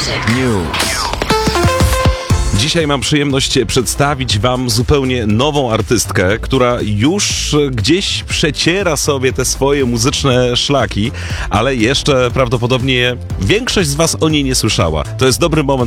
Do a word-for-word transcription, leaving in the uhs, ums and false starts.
News. Dzisiaj mam przyjemność przedstawić wam zupełnie nową artystkę, która już gdzieś przeciera sobie te swoje muzyczne szlaki, ale jeszcze prawdopodobnie większość z was o niej nie słyszała. To jest dobry moment,